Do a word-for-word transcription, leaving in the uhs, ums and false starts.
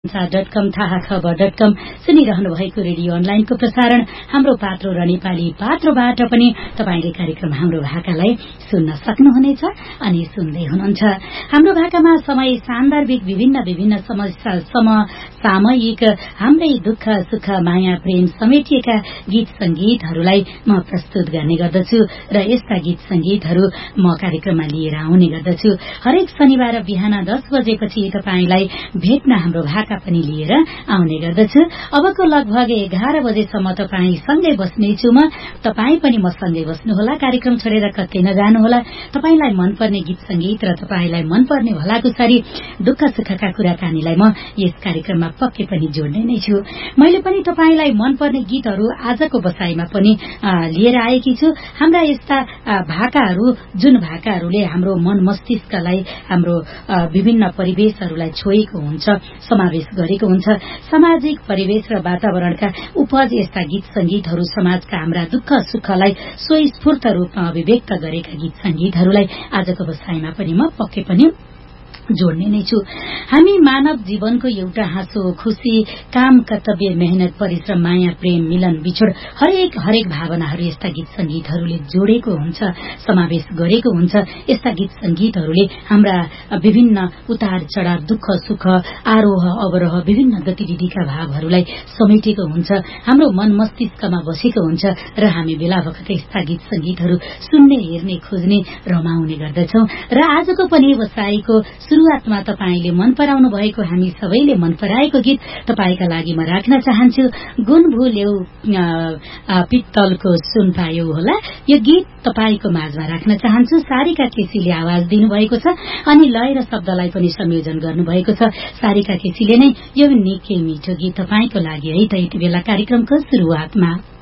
Dot कम थाहा खबर dot कम सुनिरहनु भएको रेडियो अनलाइनको प्रसारण हाम्रो पात्रो र नेपाली पात्रोबाट पनि तपाईले कार्यक्रम हाम्रो भाकालाई सुन्न सक्नुहुनेछ अनि सुन्दै हुनुहुन्छ। हाम्रो भाकामा समय सान्दर्भिक विभिन्न विभिन्न समस्या समसामयिक हाम्रै दुःख सुख माया प्रेम समेटिएका गीत संगीतहरूलाई म प्रस्तुत गर्ने गर्दछु र यस्ता गीत संगीतहरू म कार्यक्रममा लिएर आउने गर्दछु। हरेक शनिबार बिहान दस बजेपछि तपाईलाई भेट्न हाम्रो भाका पनि लिएर आउने गर्दछु। अबको लगभग एघार बजेसम्म तपाईँ सँगै बस्नेछु म, तपाईँ पनि म सँगै बस्नुहोला। कार्यक्रम छोडेर कतै नजानुहोला। तपाईलाई मनपर्ने गीत संगीत र तपाईलाई मनपर्ने भलाकुसारी दुःख सुखका कुराकानीलाई म यस कार्यक्रममा पक्कै पनि जोड्ने नै छु। मैले पनि तपाईलाई मनपर्ने गीतहरू आजको बसाईमा पनि लिएर आएकी छु। हाम्रा यस्ता भाकाहरू जुन भाकाहरूले हाम्रो मन मस्तिष्कलाई हाम्रो विभिन्न परिवेशहरूलाई छोएको हुन्छ, समावेश गरेको हुन्छ। सामाजिक परिवेश र वातावरणका उपज यस्ता गीत संगीतहरू समाजका हाम्रा दुःख सुखलाई स्वस्फूर्त रूपमा अभिव्यक्त गरेका गीत संगीतहरूलाई आजको बसाईमा पनि म पक्कै पनि जोड्ने नै छु। हामी मानव जीवनको एउटा हाँसो खुशी काम कर्तव्य मेहनत परिश्रम माया प्रेम मिलन बिछोड हरेक हरेक भावनाहरू यस्ता गीत संगीतहरूले जोडेको हुन्छ, समावेश गरेको हुन्छ। यस्ता गीत संगीतहरूले हाम्रा विभिन्न उतार चढ़ाव दुःख सुख आरोह अवरोह विभिन्न गतिविधिका भावहरूलाई समेटेको हुन्छ, हाम्रो मन मस्तिष्कमा बसेको हुन्छ र हामी बेला बखत यस्ता गीत संगीतहरू सुन्ने हेर्ने खोज्ने रमाउने गर्दछौं। र आजको पनि बसाईको शुरूआतमा तपाईले मन पराउनु भएको हामी सबैले मन पराएको गीत तपाईका लागि म राख्न चाहन्छु। गुण भुल्यौ पित्तलको सुन पायौ होला, यो गीत तपाईको माझमा राख्न चाहन्छु। सारिका केसीले आवाज दिनुभएको छ अनि लय र शब्दलाई पनि संयोजन गर्नुभएको छ सारिका केसीले नै। यो निकै मिठो गीत तपाईको लागि है त यति बेला कार्यक्रमको शुरूआतमा।